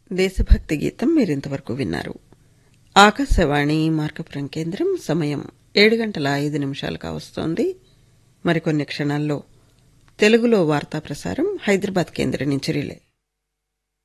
దేశభక్తి గీతం మీరింతవరకు విన్నారు. ఆకాశవాణి మార్కపురం కేంద్రం. సమయం 7:05 కావస్తోంది. మరికొన్ని క్షణాల్లో తెలుగులో వార్తా ప్రసారం హైదరాబాద్ కేంద్రం నుంచి రిలే.